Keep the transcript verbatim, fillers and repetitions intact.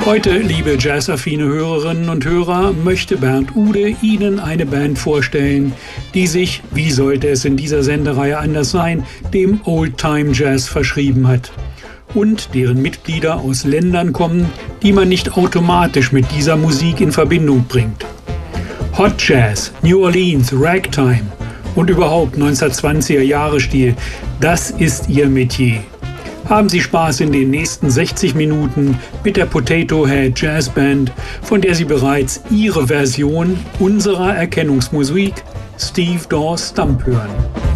Heute, liebe jazzaffine Hörerinnen und Hörer, möchte Bernd Ude Ihnen eine Band vorstellen, die sich, wie sollte es in dieser Sendereihe anders sein, dem Old-Time-Jazz verschrieben hat und deren Mitglieder aus Ländern kommen, die man nicht automatisch mit dieser Musik in Verbindung bringt. Hot Jazz, New Orleans, Ragtime und überhaupt neunzehnhundertzwanziger-Jahre-Stil, das ist ihr Metier. Haben Sie Spaß in den nächsten sechzig Minuten mit der Potato Head Jazz Band, von der Sie bereits Ihre Version unserer Erkennungsmusik Steve Dawes Stump hören.